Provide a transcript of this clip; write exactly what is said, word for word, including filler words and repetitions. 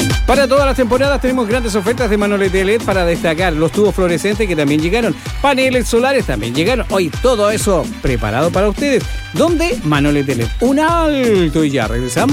Para todas las temporadas tenemos grandes ofertas de Manolete L E D para destacar. Los tubos fluorescentes que también llegaron. Paneles solares también llegaron. Hoy todo eso preparado para ustedes. ¿Dónde? Manolete L E D. Un alto y ya regresamos.